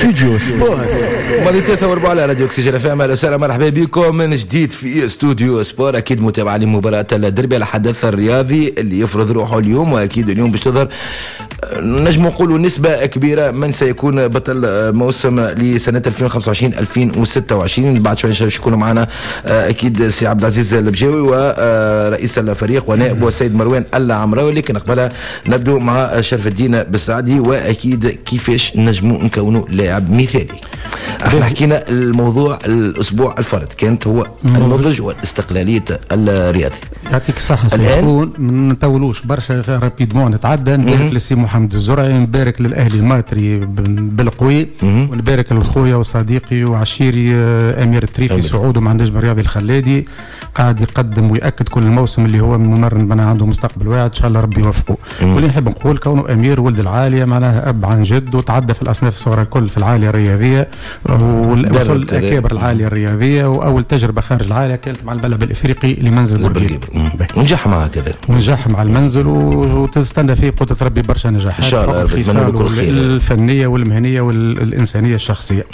استوديو سبور. ماضي 3 على راديو اكسجين اف ام. اهلا وسهلا مرحبا بكم من جديد في استوديو سبور. اكيد متابعه لمباراه الدربي، الحدث الرياضي اللي يفرض روحه اليوم، واكيد اليوم باش تظهر نجم نقولوا نسبه كبيره من سيكون بطل موسم لسنه 2025-2026. بعد شويه باش يكونوا معنا اكيد سي عبد العزيز البجاوي ورئيس الفريق ونائب والسيد مروان العمراوي. لكن قبلها نبدو مع شرف الدين بالسعدي، واكيد كيفاش نجموا نكونوا لاعب مثالي. احنا حكينا الموضوع الاسبوع الفرد كانت هو النضج والاستقلاليه الرياضي. يعطيك الصحه الان ما نطولوش برشا رابيدمون نتعدى. نبارك للسي محمد الزرعي، نبارك للاهلي الماتري بالقوي، ونبارك للخويا وصديقي وعشيري امير التريفي سعود مع النجم الرياضي الخلادي، قاعد يقدم ويأكد كل الموسم اللي هو ممرن بنا عنده مستقبل واعد، ان شاء الله ربي يوفقه. واللي نحب نقول كونه امير ولد العاليه، معناها اب عن جد، وتعدى في الاصناف الصغرى الكل في العاليه الرياضيه، وصل الاكابر العاليه الرياضيه، واول تجربه خارج العاليه كانت مع الملعب الافريقي لمنزل زربيب، ونجح معها كذا، ونجح مع المنزل، وتستنى فيه بقدره ربي برشا نجاحات ان شاء الله. الفنيه والمهنيه والانسانيه الشخصيه.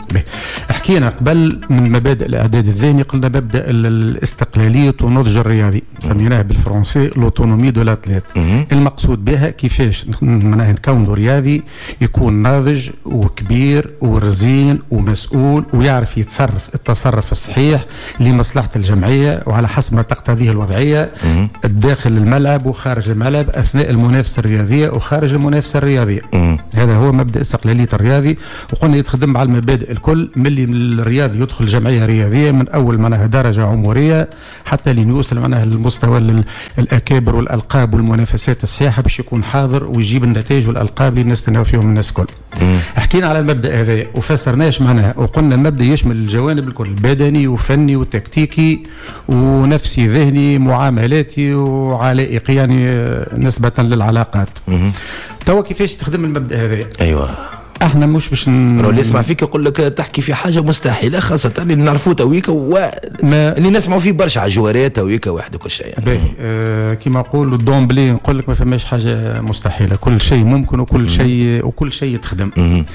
حكينا قبل من مبادئ الاعداد الذهني، قلنا مبدا الاستقلاليه والنضج الرياضي، سميناه بالفرنسي لوتونومي دو لاتليت. المقصود بها كيفاش نكونوا رياضي يكون ناضج وكبير ورزين ومسؤول، ويعرف يتصرف التصرف الصحيح لمصلحه الجمعيه وعلى حسب ما تقتضيه الوضعيه داخل الملعب وخارج الملعب، اثناء المنافسه الرياضيه وخارج المنافسه الرياضيه. هذا هو مبدا استقلاليه الرياضي. وقلنا يتخدم على المبادئ الكل، ملي الرياضي يدخل جمعيه رياضيه من اول معناها درجه عمريه حتى لين يوصل معناها للمستوى الاكابر والالقاب والمنافسات الصحيحه، باش يكون حاضر ويجيب النتائج والالقاب اللي نستناو فيهم الناس الكل. حكينا على المبدا هذا وفسرناش معناها، وقلنا المبدا يشمل الجوانب الكل، بدني وفني وتكتيكي ونفسي ذهني معاملاتي وعلائقي، يعني نسبه للعلاقات. توا كيفاش تخدم المبدا هذا؟ ايوه، احنا مش باش اللي يسمع فيك يقول لك تحكي في حاجه مستحيله، خاصه اللي نعرفوه تويكا اللي نسمعوا فيه برشا عجوارات تويكا واحد وكل شيء يعني. كما نقولوا دومبلي نقول لك ما فماش حاجه مستحيله، كل شيء ممكن وكل شيء يتخدم.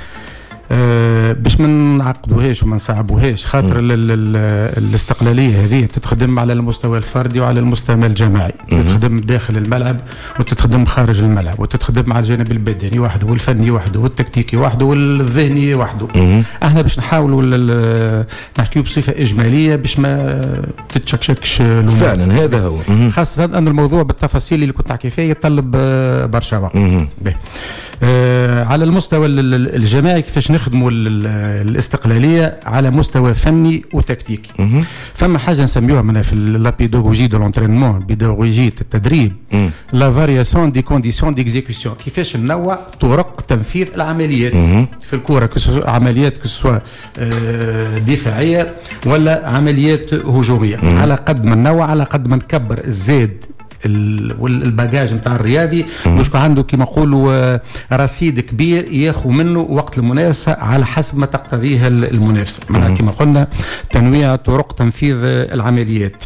باش ما نعقدوهاش وما نصعبوهاش، خاطر الاستقلاليه هذه تتخدم على المستوى الفردي وعلى المستوى الجماعي، تتخدم داخل الملعب وتتخدم خارج الملعب، وتتخدم على الجانب البدني وحده والفني وحده والتكتيكي وحده والذهني وحده. احنا باش نحاولوا نحكيو بصفه اجماليه باش ما تتشكشكش فعلا. هذا هو، خاصه ان الموضوع بالتفاصيل اللي كنت نحكي فيه يتطلب برشا وقت. على المستوى الجماعي كيفاش نخدموا الاستقلاليه على مستوى فني وتكتيكي. فما حاجه نسميوها من في لا بيداغوجي دو لونترينمون، بيداغوجيه التدريب، لا فارياسيون دي كونديسيون ديكزيكسيون، كيفاش ننوع طرق تنفيذ العمليات في الكره، عمليات كسوا دفاعيه ولا عمليات هجوميه. على قد ما ننوع على قد ما نكبر الزاد والباجاج نتاع الرياضي، باش يكون عنده كما نقولوا رصيد كبير ياخذ منه وقت المنافسه على حسب ما تقتضيه المنافسه. معناها كما قلنا تنويع طرق تنفيذ العمليات.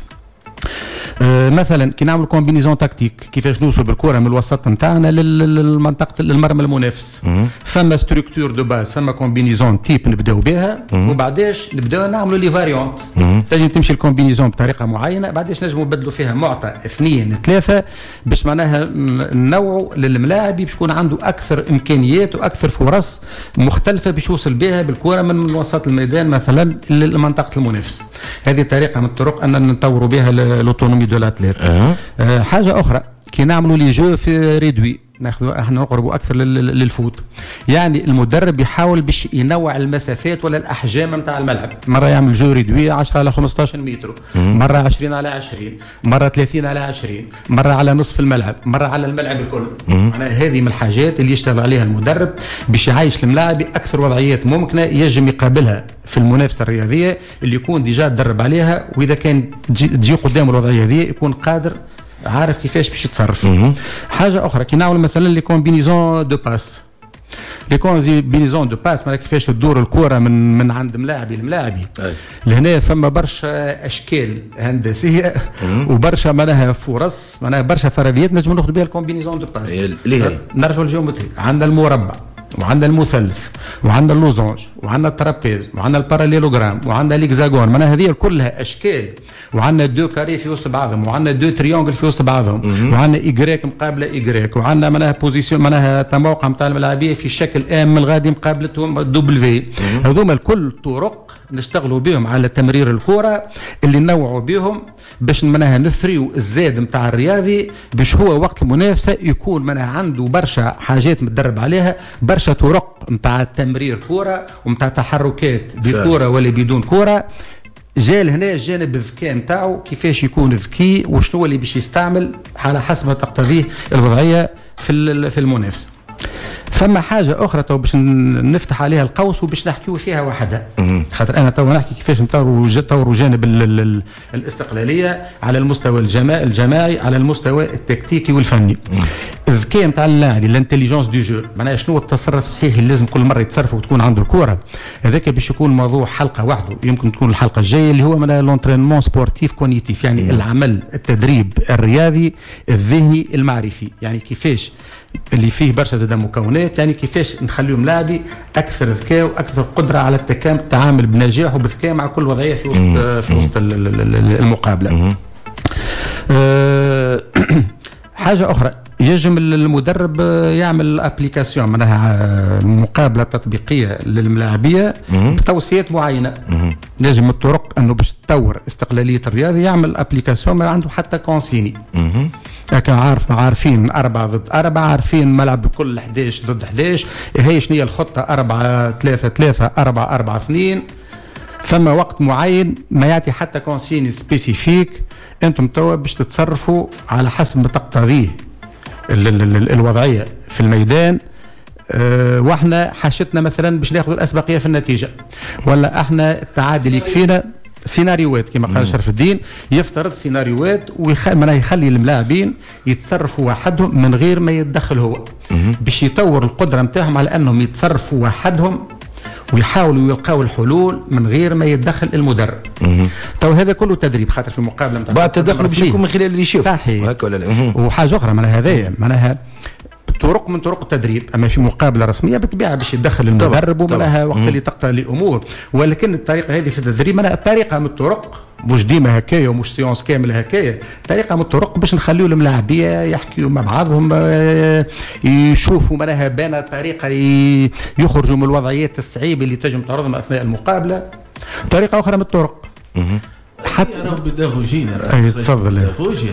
مثلا كي نعمل كومبينيزون تكتيك، كيفاش نوصل بالكره من الوسط نتاعنا للمنطقه المرمى المنافس. فما ستركتور دو باز، فما كومبينيزون تيب نبداو بها، وبعداش نبداو نعملوا لي فاريونت. تجي تمشي الكومبينيزون بطريقه معينه، بعداش نجموا نبدلوا فيها معطى 2 3 باش معناها ننوعوا للملاعب باش يكون عنده اكثر امكانيات واكثر فرص مختلفه باش يوصل بها بالكره من وسط الميدان مثلا لمنطقه المنافس. هذه طريقه من الطرق ان نطوروا بها الاوتونومي دو لاتليت. حاجه اخرى كي نعملوا لي جو في ريدوي، احنا نقربوا اكثر للفوت، يعني المدرب يحاول باش ينوع المسافات ولا الاحجام نتاع الملعب. مره يعمل جو ريدوي 10 على 15 متر، مره 20 على 20، مره 30 على 20، مره على نصف الملعب، مره على الملعب الكل. معناها هذه من الحاجات اللي يشتغل عليها المدرب باش يعيش الملاعب باكثر وضعيات ممكنه يجم يقابلها في المنافسه الرياضيه اللي يكون ديجا تدرب عليها، واذا كان تجي قدام الوضعيه هذه يكون قادر عارف كيفاش باش يتصرف. حاجه اخرى كي نعمل مثلا لي كومبينيزون دو باس، لي كومبينيزون دو باس معناها كيفاش تدور الكره من عند ملاعبي لملاعبي. لهنا فما برشا اشكال هندسيه وبرشا معناها فرص، معناها برشا فرضيات نجم ناخذ بها الكومبينيزون دو باس. اللي هي نرجعوا للجيومتري، عندنا المربع وعندنا المثلث وعندنا اللوزونج وعندنا الترابيز وعندنا الباراليلوغرام وعندنا ليكزاغون، معناها هذه كلها اشكال، وعندنا دو كاري في وسط بعضهم، وعندنا دو تريونجل في وسط بعضهم، وعندنا ايغريك مقابله ايغريك، وعندنا معناها بوزيسيون معناها موقع نتاع الملاعبيه في شكل ام الغادي مقابلتهم دبليو. هذوما الكل طرق نشتغلوا بهم على تمرير الكره اللي نوعوا بهم باش معناها نثريو الزاد نتاع الرياضي، باش هو وقت المنافسه يكون معناها عنده برشا حاجات متدرب عليها، برشا طرق نتاع تمرير كره ومتاع تحركات بكره ولا بدون كره. جال هنا الجانب الذكاء نتاعو، كيفاش يكون ذكي وشنو اللي باش يستعمل على حسب ما تقتضيه الوضعيه في المنافسه. فما حاجه اخرى تو باش نفتح عليها القوس وباش نحكيو فيها وحدها، خاطر انا تو نحكي كيفاش نطوروا جانب الاستقلاليه على المستوى الجماعي، على المستوى التكتيكي والفني. الذكاء نتاع اللاعب، الانتليجنس دو جو، معناها شنو التصرف الصحيح اللي لازم كل مره يتصرف وتكون عنده الكره. هذاك باش يكون موضوع حلقه وحده، يمكن تكون الحلقه الجايه اللي هو معناها لونترينمون سبورتيف كوغنيتيف، يعني العمل التدريب الرياضي الذهني المعرفي، يعني كيفاش اللي فيه برشا زاد مكونات، يعني كيفاش نخليهم لاعبي اكثر ذكاء واكثر قدره على التعامل بنجاح وبذكاء مع كل وضعيه في وسط المقابله. حاجه اخرى، يجب المدرب يعمل ابليكاسيون، معناها مقابله تطبيقيه للملاعبيه بتوصيات معينه. يجب الطرق انه باش تطور استقلاليه الرياضي يعمل ابليكاسيون ما عنده حتى كونسيني، كان عارفين 4 ضد 4، عارفين ملعب بكل 11 ضد 11، هي شنو هي الخطه 4-3-3 4-4-2. فما وقت معين ما يعطي حتى كونسيني سبيسيفيك، انتم توا باش تتصرفوا على حسب ما تقتضيه الوضعيه في الميدان. واحنا حاجتنا مثلا باش ناخذ الاسبقيه في النتيجه، ولا احنا التعادل يكفينا. سيناريوهات كما قال شرف الدين، يفترض سيناريوهات يخلي الملاعبين يتصرفوا وحدهم من غير ما يتدخل هو، باش يطور القدره نتاعهم على انهم يتصرفوا وحدهم ويحاولوا يلقاو الحلول من غير ما يتدخل المدرب. تو هذا كله تدريب، خاطر في مقابله نتاع بعد التدخل باش يكون من خلال اللي يشوف صحيح هكا ولا لا. وحاجه اخرى معناها هذايا معناها طرق من طرق التدريب، اما في مقابله رسميه بالطبيعه باش يتدخل المدرب ومنها وقت اللي تقطع الامور، ولكن الطريقه هذه في التدريب معناها طريقه من الطرق، مش ديما هكايا ومش سيونس كامله هكايا، طريقه من الطرق باش نخليو الملاعبيه يحكيوا مع بعضهم، يشوفوا معناها بان طريقه يخرجوا من الوضعيات الصعيبه اللي تجم تعرضهم اثناء المقابله. طريقه اخرى من الطرق حتى انا بداغوجي تفضل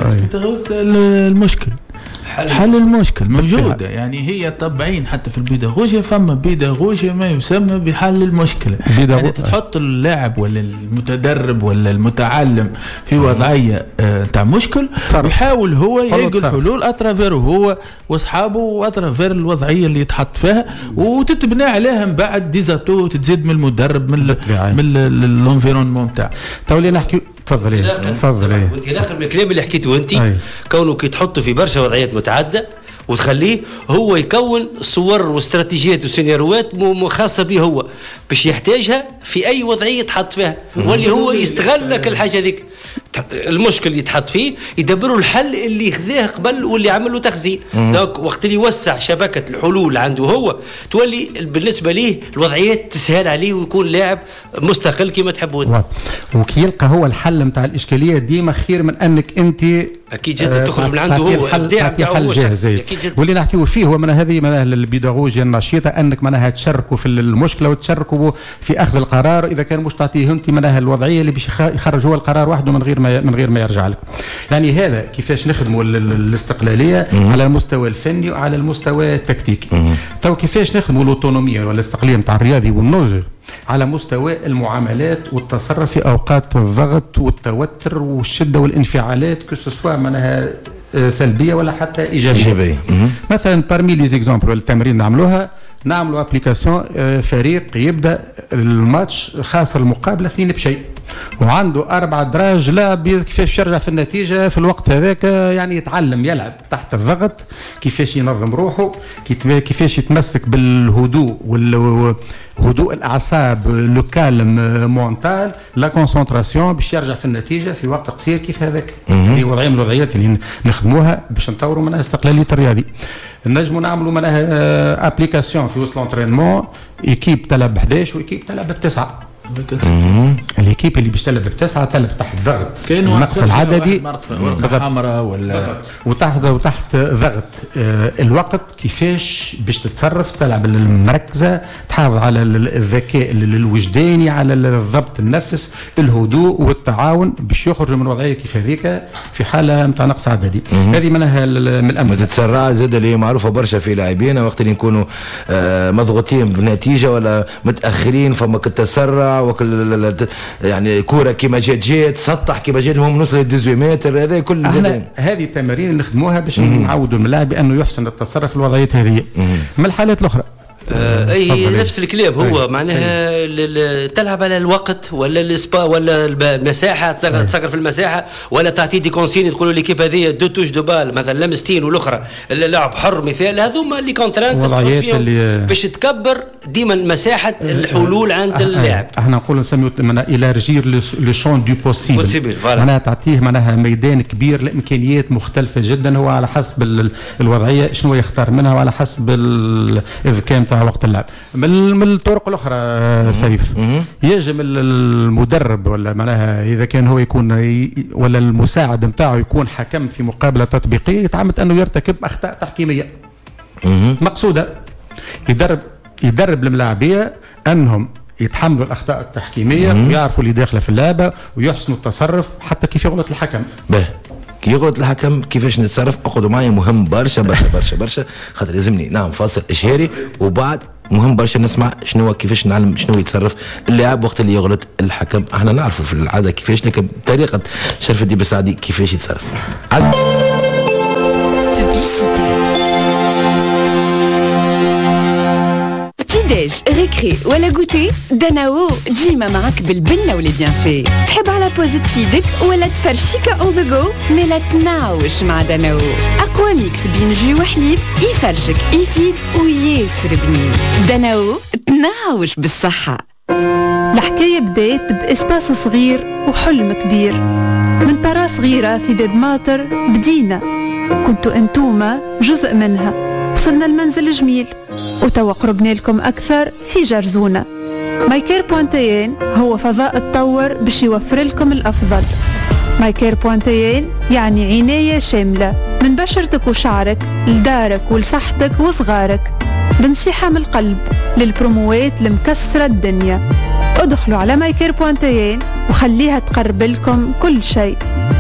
المشكل حل المشكل موجودة، يعني هي طبعين حتى في البيداغوجيا، فما بيداغوجيا ما يسمى بحل المشكلة، يعني تحط اللاعب ولا المتدرب ولا المتعلم في وضعية تاع مشكل ويحاول هو يلقى الحلول أطرافير هو واصحابه وأطرافير الوضعية اللي يتحط فيها، وتتبنى عليها من بعد ديزاتو تتزيد من المدرب من الانفيرونمون تاع. تولي نحكي تفضل وانت الاخر من الكلام اللي حكيته انت، كونه كي تحطه في برشا وضعيات متعدده وتخليه هو يكون صور واستراتيجيات وسيناريوهات خاصه به هو باش يحتاجها في اي وضعيه يتحط فيها، واللي هو يستغل لك الحاجه ذيك المشكل يتحط فيه يدبروا الحل اللي يخذاه قبل واللي عمل له تخزين. دونك وقت اللي يوسع شبكه الحلول عنده هو تولي بالنسبه ليه الوضعيات تسهل عليه ويكون لاعب مستقل كما تحبوا انت. وكي يلقى هو الحل نتاع الاشكاليه ديما خير من انك انت اكيد جد تخرج من عنده هو ابداع نتاعو هو شخصي. واللي نحكيو فيه هو من هذه من البيداغوجيا النشيطه، انك معناها تشاركوا في المشكله وتشاركوا في اخذ القرار، اذا كان مش تعطيه انت معناها الوضعيه اللي باش يخرج هو القرار وحده من غير ما يرجع لك. يعني هذا كيفاش نخدموا الاستقلاليه على المستوى الفني وعلى المستوى التكتيكي. تو كيفاش نخدموا الاوتونوميه والاستقلاليه نتاع الرياضي والنضج على مستوى المعاملات والتصرف في اوقات الضغط والتوتر والشده والانفعالات كسوسوا معناها سلبيه ولا حتى ايجابيه. مثلا بارمي لي زيكزامبل التمرين نعملوا ابليكاسيون، فريق يبدا الماتش خاص المقابله 2-0، وعنده 4 دراج لاعب كيفاش يرجع في النتيجه في الوقت هذاك، يعني يتعلم يلعب تحت الضغط، كيفاش ينظم روحه، كيفاش يتمسك بالهدوء هدوء الاعصاب، لو كالم مونتال، لا كونسنتراسيون باش يرجع في النتيجه في وقت قصير كيف هذاك. هي وضعيه من الوضعيات اللي نخدموها باش نطوروا منها استقلاليه الرياضي. نجموا نعملوا منها ابليكاسيون في وسط لونترينمون، ايكيب تلعب 11 وايكيب تلعب 9. الكيب اللي باش تلعب ب9 تلعب تحت ضغط النقص العددي، ورقه حمراء ولا وتحت ضغط الوقت، كيفاش باش تتصرف، تلعب المركزه، تحافظ على الذكاء الوجداني، على الضبط النفس، الهدوء والتعاون باش يخرجوا من وضعيه كيف هذيك في حاله نتاع نقص عددي. هذه منها من الامثله. ما تتسرع زاد اللي معروفه برشا في لاعبين وقت اللي يكونوا مضغوطين بنتيجه ولا متاخرين، فما كتسرع يعني كوره كيما جات سطح كيما جات، المهم نوصل ل 18 متر. هذا كل هذه التمارين اللي نخدموها باش نعودوا الملاعب بانه يحسن التصرف في الوضعيات هذه. من الحالات الاخرى اي نفس الكلام هو معناها تلعب على الوقت ولا السبا ولا المساحه، تصغر في المساحه، ولا تعطي دي كونسيني تقولوا ليكيب هذه 2 توش دو بال مثلا لمستين والاخرى اللعب حر مثال، هذوما اللي كونترانت تحط فيهم باش تكبر ديما مساحه الحلول عند اللاعب. احنا نقولوا نسميو الارجير لو شون دو بوسيبل، معناها تعطيه معناها ميدان كبير، الامكانيات مختلفه جدا، هو على حسب الوضعيه شنو يختار منها وعلى حسب الذكاء نتاع وقت اللعب. من الطرق الاخرى سيف يجب المدرب ولا معناها اذا كان هو يكون ولا المساعد نتاعو يكون حكم في مقابله تطبيقيه، يتعمد انه يرتكب اخطاء تحكيميه مقصوده، يدرب الملاعبيه انهم يتحملوا الاخطاء التحكيميه ويعرفوا اللي داخله في اللعبه ويحسنوا التصرف حتى كيف يغلط الحكم. كي يغلط الحكم كيفاش نتصرف؟ اقعدوا معي، مهم برشا برشا برشا برشا، خاطر لازمني نعم فاصل اشهاري، وبعد مهم برشا نسمع شنو كيفاش نعلم شنو يتصرف اللاعب وقت اللي يغلط الحكم. احنا نعرفوا في العاده كيفاش، لكن طريقه شرف الدين بسعدي كيفاش يتصرف. ديج ريكري ولا غوتي، داناو ديما معك بالبنه واللي بيان في. تحب على بوز تفيدك ولا تفرشيكا اون ذا جو؟ ملا تناوش مع داناو، اقوى ميكس بين جي وحليب يفرشك يفيد وياسر بنين. داناو تناوش بالصحه. الحكايه بدات باسباس صغير وحلم كبير، من برا صغيره في باب ماطر بدينا، كنتوا انتوما جزء منها، وصلنا المنزل جميل، وتوا قربنا لكم أكثر في جرزونة. مايكير بوانتيين هو فضاء تطور باش يوفر لكم الأفضل. مايكير بوانتيين يعني عناية شاملة من بشرتك وشعرك لدارك ولصحتك وصغارك، بنصيحة من القلب للبروموات المكسرة الدنيا. ادخلوا على مايكير بوانتيين وخليها تقرب لكم كل شيء.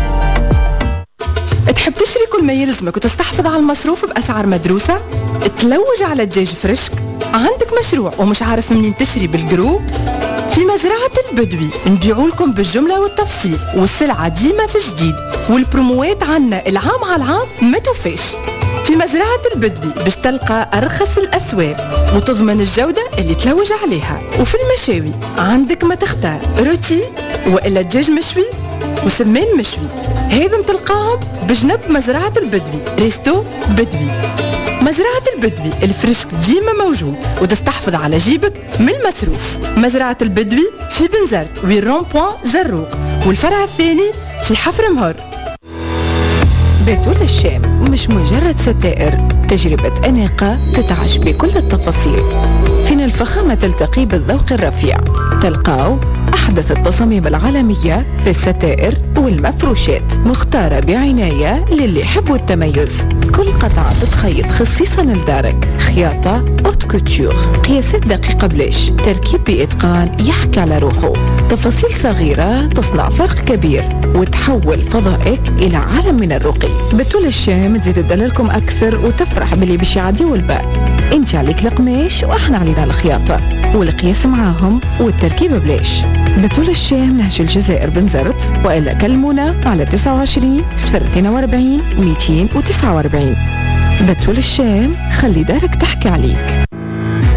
تحب تشري كل ما يلزمك وتستحفظ على المصروف بأسعار مدروسة؟ تلوج على الدجاج فريشك؟ عندك مشروع ومش عارف منين تشري بالجروب؟ في مزرعة البدوي نبيعوا لكم بالجملة والتفصيل، والسلعة ديما في جديد، والبروموات عنا العام على العام ما توفاش. في مزرعة البدوي باش تلقى أرخص الأسواق وتضمن الجودة اللي تلوج عليها. وفي المشاوي عندك ما تختار، روتي وإلا دجاج مشوي وسمان مشوي، هذا تلقاهم بجنب مزرعة البدوي. ريستو بدوي. مزرعة البدوي الفريشك ديما موجود وتستحفظ على جيبك من المصروف. مزرعة البدوي في بنزرت وين رون بوان زروق، والفرع الثاني في حفر مهر. بتول الشام مش مجرد ستائر، تجربة أناقة تتعش بكل التفاصيل. فين الفخامة تلتقي بالذوق الرفيع، تلقاو أحدث التصاميم العالمية في الستائر والمفروشات، مختارة بعناية للي يحبوا التميز. كل قطعة تتخيط خصيصا لدارك، خياطة اوت كوتور، قياسات دقيقة بلاش، تركيب بإتقان يحكي على روحه، تفاصيل صغيرة تصنع فرق كبير وتحول فضائك إلى عالم من الرقي. بتول الشام تزيد تدللكم أكثر وتفرح باللي باش يعديوا الباك. انت عليك القماش واحنا علينا الخياطة والقياس معاهم والتركيبة بلاش. بتول الشام نهج الجزائر بنزرت، وإلا كلمونا على 29 042 249. بتول الشام خلي دارك تحكي عليك.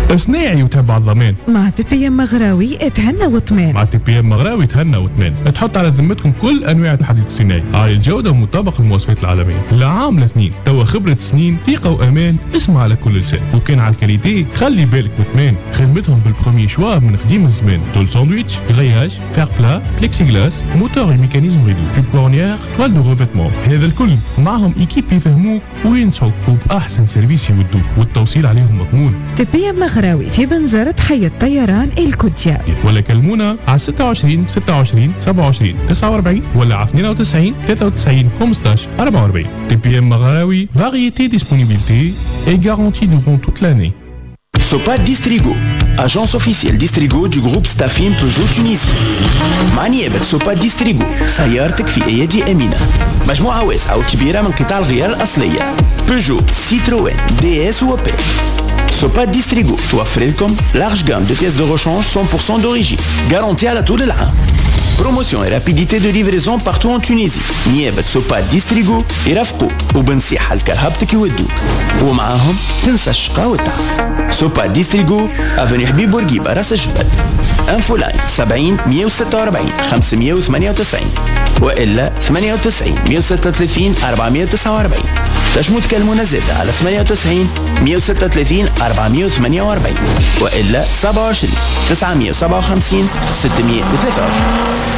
صناعي وتحب على الضمان. مع تي بي ام مغراوي اتهنى وطمان. مع تي بي ام مغراوي تهنى وطمان. تحط على ذمتكم كل انواع الحديد الصناعي عالي الجوده ومطابق للمواصفات العالميه. لعام لاثنين توا خبره سنين ثقه وامان. اسمع على كل لسان. وكان على الكاليتي خلي بالك وطمان. خدمتهم بالبروميي شوا من قديم الزمان. طول ساندويتش، غرياج، فير بلا، بليكسي غلاس، موتور وميكانيزم ريدو، جوب كورنيير، توال دو ريفيتمون. هذا الكل معهم ايكيب يفهموك وينصحوك وباحسن سيرفيس يودوك والتوصيل عليهم مضمون. تي بي ام مغراوي في بنزرة حي الطيران الكوتيا. ولا كلمونا على 26 26 27 49 ولا على 92 93 15 44. تي بي ام مغراوي variété disponibilité et garantie durant toute l'année. Sopa Distrigo, agence officielle Distrigo du groupe Staffim Peugeot Tunisie. مع نيابة سوبا ديستريغو سيارتك في أيدي أمينة. مجموعة واسعة وكبيرة من قطع الغيار الأصلية بيجو، سيتروين، دي اس وبي. سوبا ديستريغو توفر لكم لارج جام دو بيس دو ريشانج 100% d'origine garantie على طول العام. Promotion et rapidité de livraison partout en Tunisie. نيابة سوبا ديستريغو يرافقوك وبنصيحة لكرهبتك يودوك ومعاهم تنسى الشقا والتعب. سوبا ديستريغو افني حبيب بورقيبة راس الجبل. انفو لاين 70 146 598 والا 98 136 449. تنجموا تكلمونا زادة على 98 136 448 والا 27 957 623.